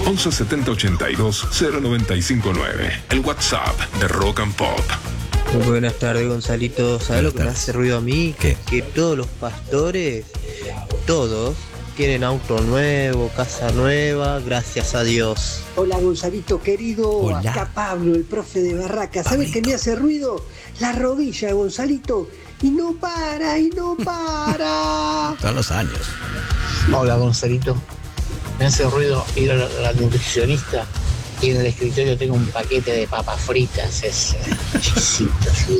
11 70 82 0959. El WhatsApp de Rock and Pop. Muy buenas tardes, Gonzalito. ¿Sabes lo que me hace ruido a mí? ¿Qué? Que todos los pastores, todos, tienen auto nuevo, casa nueva, gracias a Dios. Hola Gonzalito querido, Hola. acá Pablo, el profe de Barraca. ¿Sabes qué me hace ruido? La rodilla, Gonzalito. Y no para, y no para. Son los años. Hola Gonzalito, me hace ruido ir a la nutricionista y en el escritorio tengo un paquete de papas fritas, es exquisito.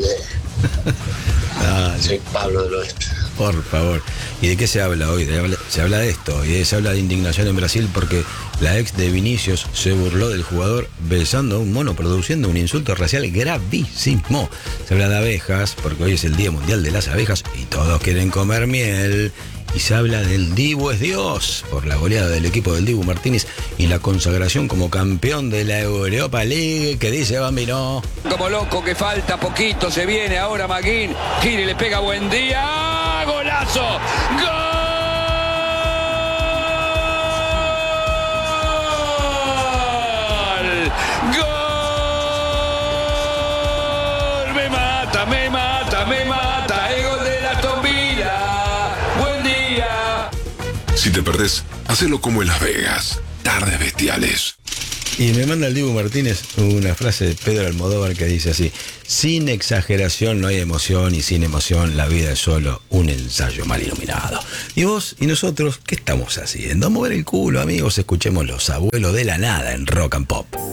Soy Pablo del Oeste. Por favor. ¿Y de qué se habla hoy? Se habla de esto, y se habla de indignación en Brasil porque la ex de Vinicius se burló del jugador besando a un mono, produciendo un insulto racial gravísimo. Se habla de abejas, porque hoy es el Día Mundial de las Abejas y todos quieren comer miel. Y se habla del Dibu es Dios, por la goleada del equipo del Dibu Martínez y la consagración como campeón de la Europa League, que dice Bambino. Como loco que falta poquito, se viene ahora Maguín, gira y le pega buen día, golazo, gol, gol, me mata, el gol de la Tombila, buen día. Si te perdés, hacelo como en Las Vegas. Tardes bestiales. Y me manda el Dibu Martínez una frase de Pedro Almodóvar que dice así: sin exageración no hay emoción y sin emoción la vida es solo un ensayo mal iluminado. Y vos y nosotros, ¿qué estamos haciendo? A mover el culo, amigos, escuchemos Los Abuelos de la Nada en Rock and Pop.